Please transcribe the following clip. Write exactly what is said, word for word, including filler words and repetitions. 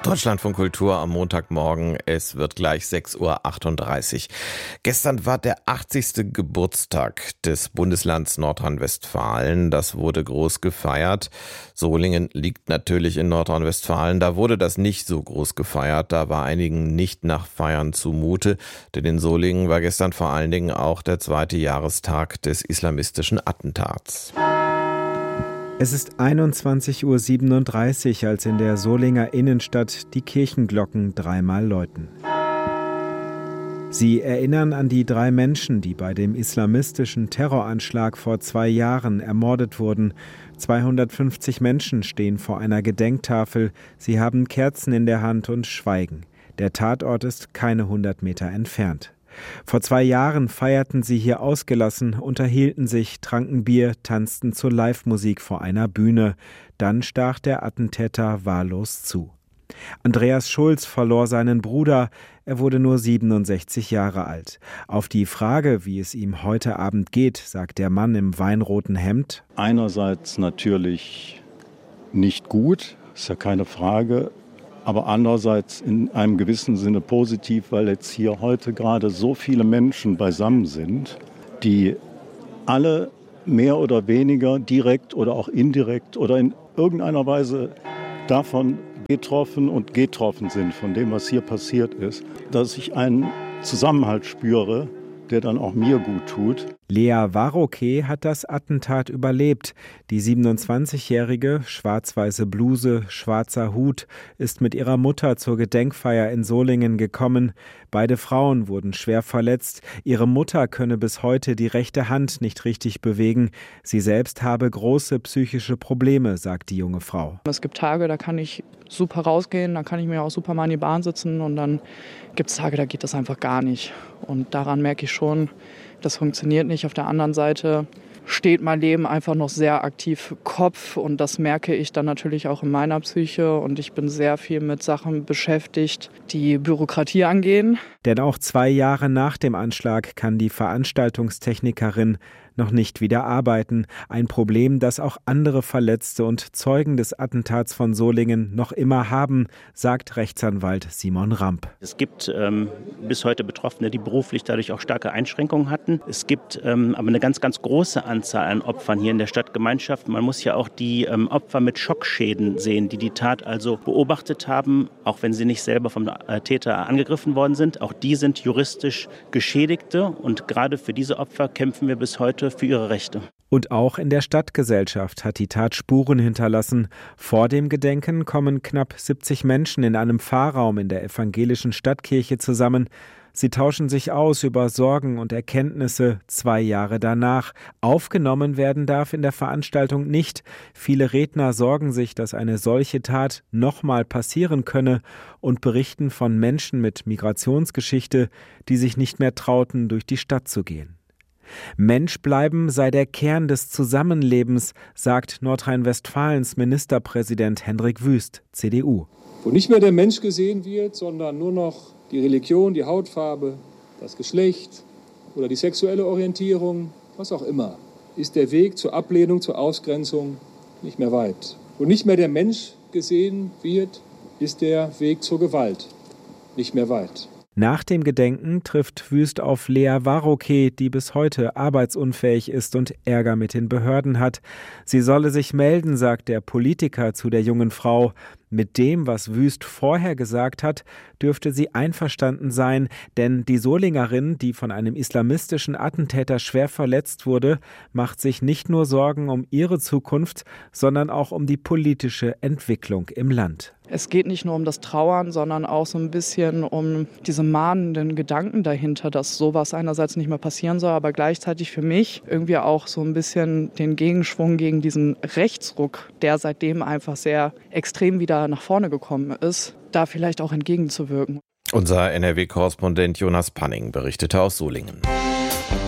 Deutschlandfunk Kultur am Montagmorgen. Es wird gleich sechs Uhr achtunddreißig. Gestern war der achtzigste Geburtstag des Bundeslands Nordrhein-Westfalen. Das wurde groß gefeiert. Solingen liegt natürlich in Nordrhein-Westfalen. Da wurde das nicht so groß gefeiert. Da war einigen nicht nach Feiern zumute. Denn in Solingen war gestern vor allen Dingen auch der zweite Jahrestag des islamistischen Attentats. Es ist einundzwanzig Uhr siebenunddreißig, als in der Solinger Innenstadt die Kirchenglocken dreimal läuten. Sie erinnern an die drei Menschen, die bei dem islamistischen Terroranschlag vor zwei Jahren ermordet wurden. zweihundertfünfzig Menschen stehen vor einer Gedenktafel. Sie haben Kerzen in der Hand und schweigen. Der Tatort ist keine hundert Meter entfernt. Vor zwei Jahren feierten sie hier ausgelassen, unterhielten sich, tranken Bier, tanzten zur Live-Musik vor einer Bühne. Dann stach der Attentäter wahllos zu. Andreas Schulz verlor seinen Bruder. Er wurde nur siebenundsechzig Jahre alt. Auf die Frage, wie es ihm heute Abend geht, sagt der Mann im weinroten Hemd: Einerseits natürlich nicht gut, ist ja keine Frage. Aber andererseits in einem gewissen Sinne positiv, weil jetzt hier heute gerade so viele Menschen beisammen sind, die alle mehr oder weniger direkt oder auch indirekt oder in irgendeiner Weise davon betroffen und getroffen sind, von dem, was hier passiert ist, dass ich einen Zusammenhalt spüre, der dann auch mir gut tut. Lea Varroke hat das Attentat überlebt. Die siebenundzwanzigjährige, schwarz-weiße Bluse, schwarzer Hut, ist mit ihrer Mutter zur Gedenkfeier in Solingen gekommen. Beide Frauen wurden schwer verletzt. Ihre Mutter könne bis heute die rechte Hand nicht richtig bewegen. Sie selbst habe große psychische Probleme, sagt die junge Frau. Es gibt Tage, da kann ich super rausgehen, da kann ich mir auch super mal in die Bahn sitzen, und dann gibt es Tage, da geht das einfach gar nicht. Und daran merke ich schon, das funktioniert nicht. Auf der anderen Seite steht mein Leben einfach noch sehr aktiv Kopf, und das merke ich dann natürlich auch in meiner Psyche, und ich bin sehr viel mit Sachen beschäftigt, die Bürokratie angehen. Denn auch zwei Jahre nach dem Anschlag kann die Veranstaltungstechnikerin noch nicht wieder arbeiten. Ein Problem, das auch andere Verletzte und Zeugen des Attentats von Solingen noch immer haben, sagt Rechtsanwalt Simon Ramp. Es gibt ähm, bis heute Betroffene, die beruflich dadurch auch starke Einschränkungen hatten. Es gibt ähm, aber eine ganz, ganz große Anzahl an Opfern hier in der Stadtgemeinschaft. Man muss ja auch die ähm, Opfer mit Schockschäden sehen, die die Tat also beobachtet haben, auch wenn sie nicht selber vom äh, Täter angegriffen worden sind. Auch die sind juristisch Geschädigte, und gerade für diese Opfer kämpfen wir bis heute für ihre Rechte. Und auch in der Stadtgesellschaft hat die Tat Spuren hinterlassen. Vor dem Gedenken kommen knapp siebzig Menschen in einem Pfarrraum in der evangelischen Stadtkirche zusammen. Sie tauschen sich aus über Sorgen und Erkenntnisse zwei Jahre danach. Aufgenommen werden darf in der Veranstaltung nicht. Viele Redner sorgen sich, dass eine solche Tat nochmal passieren könne, und berichten von Menschen mit Migrationsgeschichte, die sich nicht mehr trauten, durch die Stadt zu gehen. Mensch bleiben sei der Kern des Zusammenlebens, sagt Nordrhein-Westfalens Ministerpräsident Hendrik Wüst, C D U. Wo nicht mehr der Mensch gesehen wird, sondern nur noch die Religion, die Hautfarbe, das Geschlecht oder die sexuelle Orientierung, was auch immer, ist der Weg zur Ablehnung, zur Ausgrenzung nicht mehr weit. Wo nicht mehr der Mensch gesehen wird, ist der Weg zur Gewalt nicht mehr weit. Nach dem Gedenken trifft Wüst auf Lea Varroke, die bis heute arbeitsunfähig ist und Ärger mit den Behörden hat. Sie solle sich melden, sagt der Politiker zu der jungen Frau. Mit dem, was Wüst vorher gesagt hat, dürfte sie einverstanden sein, denn die Solingerin, die von einem islamistischen Attentäter schwer verletzt wurde, macht sich nicht nur Sorgen um ihre Zukunft, sondern auch um die politische Entwicklung im Land. Es geht nicht nur um das Trauern, sondern auch so ein bisschen um diese mahnenden Gedanken dahinter, dass sowas einerseits nicht mehr passieren soll, aber gleichzeitig für mich irgendwie auch so ein bisschen den Gegenschwung gegen diesen Rechtsruck, der seitdem einfach sehr extrem wieder nach vorne gekommen ist, da vielleicht auch entgegenzuwirken. Unser N R W-Korrespondent Jonas Panning berichtete aus Solingen.